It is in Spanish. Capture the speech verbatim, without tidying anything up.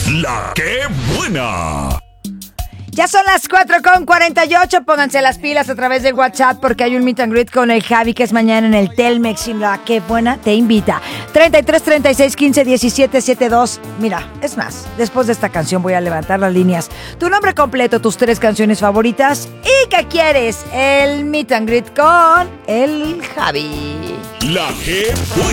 La que buena. Ya son las cuatro con cuarenta y ocho. Pónganse las pilas a través del WhatsApp porque hay un meet and greet con el Javi que es mañana en el Telmex y La que buena te invita. treinta y tres, treinta y seis, quince, diecisiete, setenta y dos. Mira, es más, después de esta canción voy a levantar las líneas. Tu nombre completo, tus tres canciones favoritas y ¿qué quieres? El meet and greet con el Javi. La que buena.